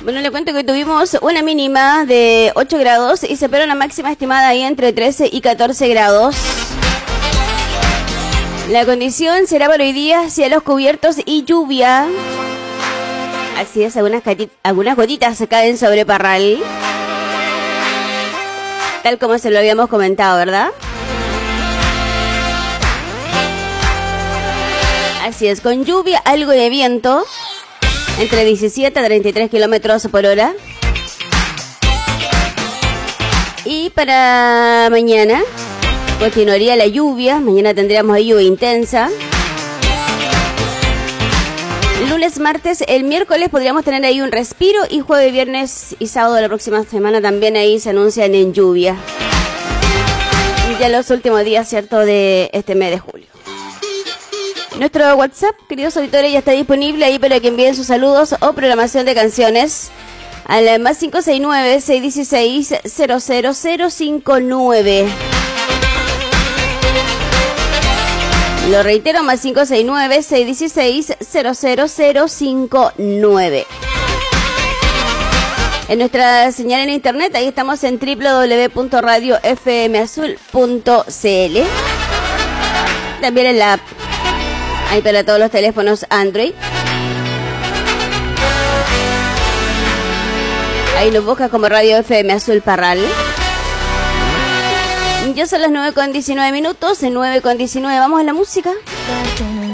Bueno, le cuento que tuvimos una mínima de 8 grados y se espera una máxima estimada ahí entre 13 y 14 grados. La condición será para hoy día cielos cubiertos y lluvia. Así es, algunas gotitas se caen sobre Parral. Tal como se lo habíamos comentado, ¿verdad? Así es, con lluvia, algo de viento. Entre 17 a 33 kilómetros por hora. Y para mañana continuaría la lluvia. Mañana tendríamos ahí lluvia intensa. Lunes, martes, el miércoles podríamos tener ahí un respiro. Y jueves, viernes y sábado de la próxima semana también ahí se anuncian en lluvia. Y ya los últimos días, ¿cierto?, de este mes de julio. Nuestro WhatsApp, queridos auditores, ya está disponible ahí para que envíen sus saludos o programación de canciones al más 569-616-00059. Lo reitero, más 569-616-00059. En nuestra señal en internet, ahí estamos en www.radiofmazul.cl. También en la app. Ahí para todos los teléfonos Android. Ahí nos buscas como Radio FM Azul Parral. Ya son las 9:19 minutos. En 9:19 vamos a la música.